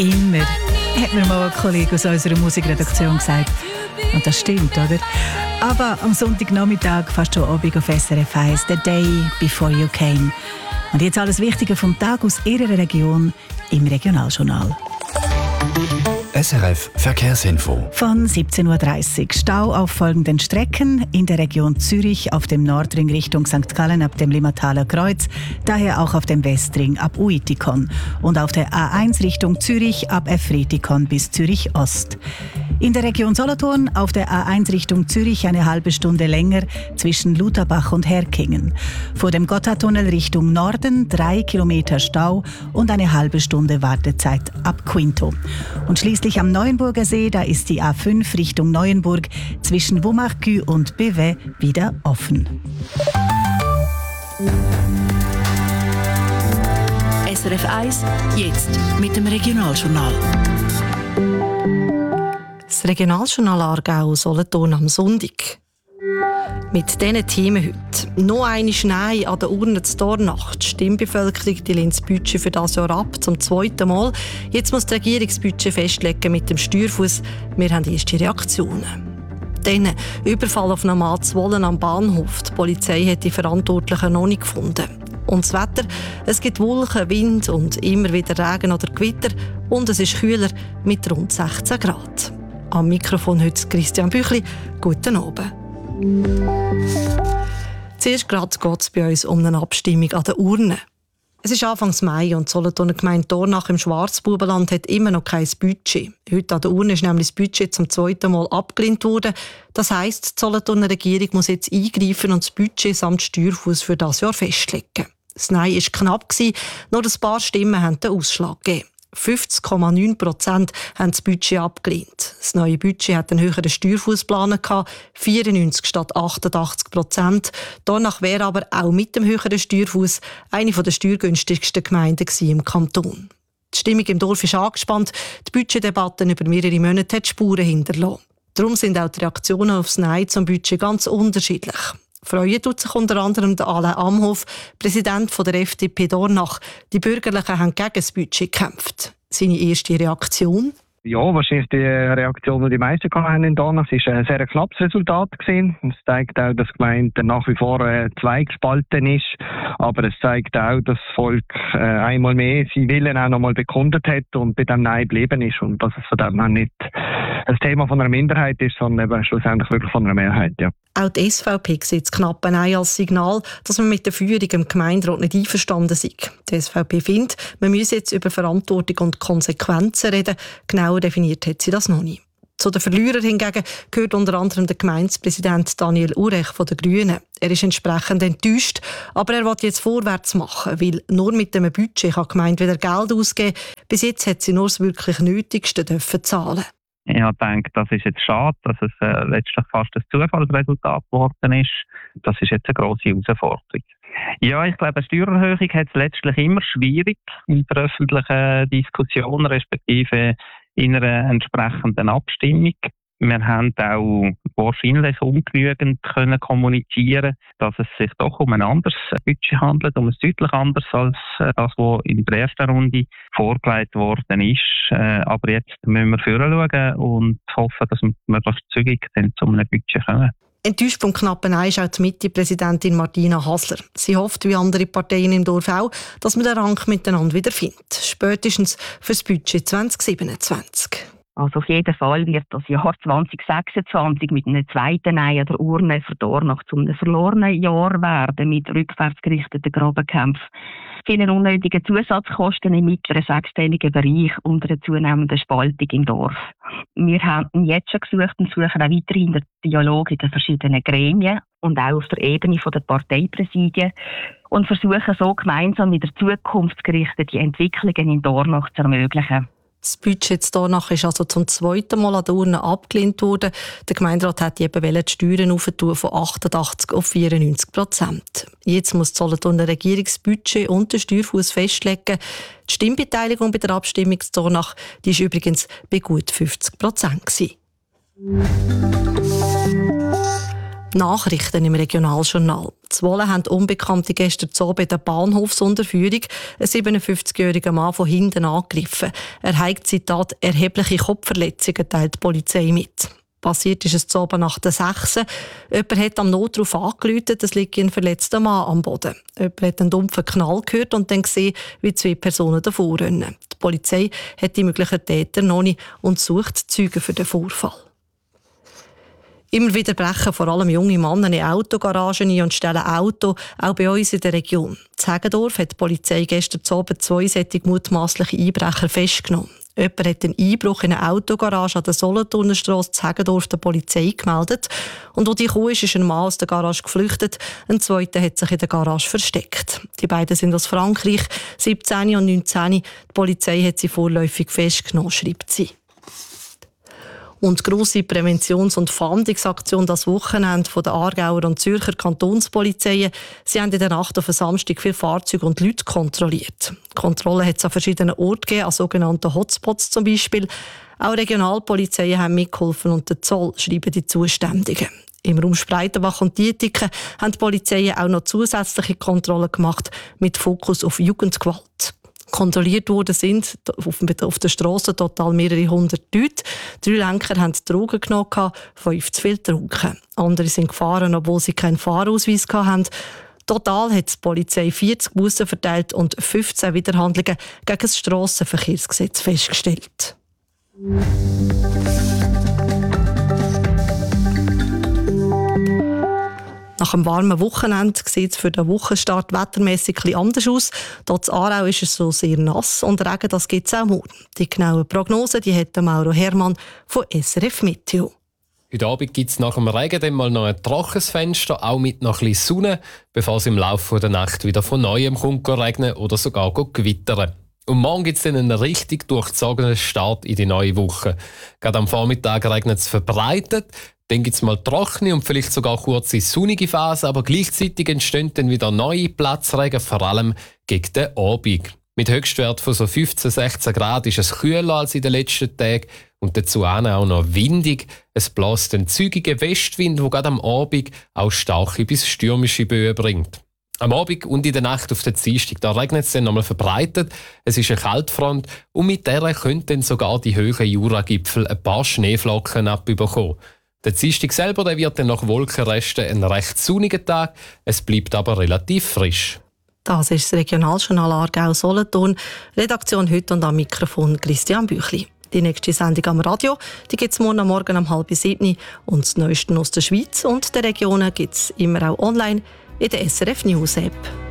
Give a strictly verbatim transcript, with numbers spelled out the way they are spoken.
immer, hat mir mal ein Kollege aus unserer Musikredaktion gesagt. Und das stimmt, oder? Aber am Sonntagnachmittag, fast schon Abend auf S R F eins, «The Day Before You Came». Und jetzt alles Wichtige vom Tag aus Ihrer Region im Regionaljournal. S R F Verkehrsinfo. Von siebzehn Uhr dreißig. Stau auf folgenden Strecken. In der Region Zürich auf dem Nordring Richtung Sankt Gallen ab dem Limmataler Kreuz. Daher auch auf dem Westring ab Uitikon. Und auf der A eins Richtung Zürich ab Efretikon bis Zürich Ost. In der Region Solothurn auf der A eins Richtung Zürich eine halbe Stunde länger zwischen Lutherbach und Herkingen. Vor dem Gotthardtunnel Richtung Norden drei Kilometer Stau und eine halbe Stunde Wartezeit ab Quinto. Und schließlich am Neuenburger See, da ist die A fünf Richtung Neuenburg zwischen Womachkü und Beauvais wieder offen. S R F eins, jetzt mit dem Regionaljournal. Das Regionaljournal Aargau Solothurn am Sonntag. Mit diesen Themen heute. Noch eine Nein an der Urne zur Dornach. Die Stimmbevölkerung die lehnt das Budget für dieses Jahr ab, zum zweiten Mal. Jetzt muss die Regierung das Budget festlegen mit dem Steuerfuss. Wir haben erste Reaktionen. Dann Überfall auf einen Mann zu Wollen am Bahnhof. Die Polizei hat die Verantwortlichen noch nicht gefunden. Und das Wetter, es gibt Wolken, Wind und immer wieder Regen oder Gewitter. Und es ist kühler mit rund sechzehn Grad. Am Mikrofon heute Christian Büchli. Guten Abend. Zuerst gerade geht es bei uns um eine Abstimmung an der Urne. Es ist Anfang Mai und die Solothurner Gemeinde Dornach im Schwarzbubenland hat immer noch kein Budget. Heute an der Urne ist nämlich das Budget zum zweiten Mal abgelehnt worden. Das heisst, die Solothurner Regierung muss jetzt eingreifen und das Budget samt Steuerfuss für das Jahr festlegen. Das Nein war knapp, nur ein paar Stimmen haben den Ausschlag gegeben. fünfzig Komma neun Prozent haben das Budget abgelehnt. Das neue Budget hat einen höheren Steuerfuss geplant, vierundneunzig statt achtundachtzig Prozent. Danach wäre aber auch mit dem höheren Steuerfuss eine der steuergünstigsten Gemeinden im Kanton. Die Stimmung im Dorf ist angespannt. Die Budgetdebatte über mehrere Monate hat Spuren hinterlassen. Darum sind auch die Reaktionen aufs Nein zum Budget ganz unterschiedlich. Freuen tut sich unter anderem der Alain Amhof, Präsident der F D P Dornach. Die Bürgerlichen haben gegen das Budget gekämpft. Seine erste Reaktion? Ja, wahrscheinlich die Reaktion, die die meisten hatten in Dornach. Es war ein sehr knappes Resultat gewesen. Es zeigt auch, dass die Gemeinde nach wie vor äh, zweigespalten ist. Aber es zeigt auch, dass das Volk äh, einmal mehr seinen Willen auch nochmal bekundet hat und bei dem Nein geblieben ist. Und dass es von dem her nicht ein Thema von einer Minderheit ist, sondern eben schlussendlich wirklich von einer Mehrheit, ja. Auch die S V P sieht das knappe Nein als Signal, dass man mit der Führung im Gemeinderat nicht einverstanden sei. Die S V P findet, man müsse jetzt über Verantwortung und Konsequenzen reden. Genauer definiert hat sie das noch nicht. Zu den Verlierern hingegen gehört unter anderem der Gemeindepräsident Daniel Urech von den Grünen. Er ist entsprechend enttäuscht, aber er will jetzt vorwärts machen, weil nur mit dem Budget kann die Gemeinde wieder Geld ausgeben. Bis jetzt hat sie nur das wirklich Nötigste dürfen zahlen. Ich denke, das ist jetzt schade, dass es äh, letztlich fast ein Zufallsresultat geworden ist. Das ist jetzt eine grosse Herausforderung. Ja, ich glaube, eine Steuererhöhung hat es letztlich immer schwierig in der öffentlichen Diskussion, respektive in einer entsprechenden Abstimmung. Wir haben auch wahrscheinlich ungenügend können kommunizieren, dass es sich doch um ein anderes Budget handelt, um ein deutlich anderes als das, was in der ersten Runde vorgelegt worden ist. Aber jetzt müssen wir vorschauen und hoffen, dass wir möglichst zügig zu einem Budget kommen. Enttäuscht vom knappen Nein ist auch die Mitte-Präsidentin Martina Hasler. Sie hofft, wie andere Parteien im Dorf auch, dass man den Rang miteinander wiederfindet. Spätestens für das Budget zwanzig siebenundzwanzig. Also auf jeden Fall wird das Jahr zwanzig sechsundzwanzig mit einem zweiten Nein an der Urne für Dornach zu einem verlorenen Jahr werden, mit rückwärts gerichteten Grabenkämpfen, vielen unnötigen Zusatzkosten im mittleren sechsstelligen Bereich und einer zunehmenden Spaltung im Dorf. Wir haben jetzt schon gesucht und suchen auch weiterhin den Dialog in den verschiedenen Gremien und auch auf der Ebene der Parteipräsidien und versuchen so gemeinsam wieder zukunftsgerichtete Entwicklungen in Dornach zu ermöglichen. Das Budget Dornach ist also zum zweiten Mal an der Urne abgelehnt worden. Der Gemeinderat hat eben die Steuern aufentun von achtundachtzig auf vierundneunzig Prozent. Jetzt muss die Solothurner Regierung das Budget und den Steuerfuss festlegen. Die Stimmbeteiligung bei der Abstimmung Dornach die war übrigens bei gut fünfzig Prozent. Nachrichten im Regionaljournal. Zwolle haben Unbekannte gestern Abend in der Bahnhofsunterführung einen siebenundfünfzigjährigen Mann von hinten angegriffen. Er hat, Zitat, erhebliche Kopfverletzungen, teilt die Polizei mit. Passiert ist es zu oben nach der sechs. Jemand hat am Notruf angerufen, es liegt ein verletzter Mann am Boden. Jemand hat einen dumpfen Knall gehört und dann gesehen, wie zwei Personen davonrennen. Die Polizei hat die möglichen Täter noch nicht und sucht Zeugen für den Vorfall. Immer wieder brechen vor allem junge Männer in Autogaragen ein und stellen Auto, auch bei uns in der Region. In Heggendorf hat die Polizei gestern Abend zwei solche mutmaßliche Einbrecher festgenommen. Jemand hat einen Einbruch in eine Autogarage an der Solothurnerstrasse in Heggendorf der Polizei gemeldet. Und als die kam, ist ein Mann aus der Garage geflüchtet. Ein zweiter hat sich in der Garage versteckt. Die beiden sind aus Frankreich, siebzehn und neunzehn. Die Polizei hat sie vorläufig festgenommen, schreibt sie. Und die grosse Präventions- und Fahndungsaktion das Wochenende von der Aargauer und Zürcher Kantonspolizeien. Sie haben in der Nacht auf den Samstag viele Fahrzeuge und Leute kontrolliert. Die Kontrolle hat es an verschiedenen Orten gegeben, an sogenannten Hotspots zum Beispiel. Auch Regionalpolizeien haben mitgeholfen und der Zoll, schreiben die Zuständigen. Im Raum Spreitenbach und Dietiken haben die Polizeien auch noch zusätzliche Kontrollen gemacht mit Fokus auf Jugendgewalt. Kontrolliert worden sind auf der Strasse total mehrere hundert Leute. Drei Lenker haben Drogen genommen, fünf zu viel getrunken. Andere sind gefahren, obwohl sie keinen Fahrausweis hatten. Total hat die Polizei vierzig Bussen verteilt und fünfzehn Widerhandlungen gegen das Strassenverkehrsgesetz festgestellt. Nach einem warmen Wochenende sieht es für den Wochenstart wettermässig etwas anders aus. Hier in Aarau ist es so sehr nass und Regen, das gibt es auch morgen. Die genauen Prognosen die hat Mauro Hermann von S R F Meteo. Heute Abend gibt es nach dem Regen dann mal noch ein trockenes Fenster, auch mit noch ein bisschen Sonne, bevor es im Laufe der Nacht wieder von Neuem kommt regnen oder sogar gewittern. Und morgen gibt es dann einen richtig durchzogenen Start in die neue Woche. Gerade am Vormittag regnet es verbreitet. Dann gibt es mal trockene und vielleicht sogar kurze sonnige Phasen, aber gleichzeitig entstehen dann wieder neue Platzregen, vor allem gegen den Abend. Mit Höchstwert von so fünfzehn, sechzehn Grad ist es kühler als in den letzten Tagen und dazu auch noch windig. Es bläst einen zügigen Westwind, der gerade am Abend auch starke bis stürmische Böen bringt. Am Abend und in der Nacht auf den Dienstag, da regnet es dann nochmal verbreitet. Es ist eine Kaltfront und mit der können dann sogar die höheren Juragipfel ein paar Schneeflocken abbekommen. Der Dienstag selber der wird dann nach Wolkenresten ein recht sonniger Tag. Es bleibt aber relativ frisch. Das ist das Regionaljournal Aargau-Solothurn. Redaktion heute und am Mikrofon Christian Büchli. Die nächste Sendung am Radio gibt es morgen am Morgen um halb sieben. Und das Neueste aus der Schweiz und der Regionen gibt es immer auch online in der S R F News App.